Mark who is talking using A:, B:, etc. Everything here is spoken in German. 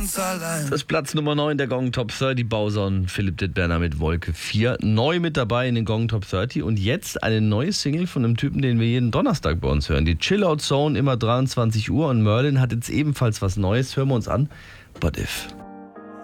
A: Das ist Platz Nummer 9 der Gong Top 30. Bowson, Philipp Dittberner mit Wolke 4. Neu mit dabei in den Gong Top 30. Und jetzt eine neue Single von einem Typen, den wir jeden Donnerstag bei uns hören. Die Chill-Out Zone, immer 23 Uhr. Und Merlin hat jetzt ebenfalls was Neues. Hören wir uns an. But If.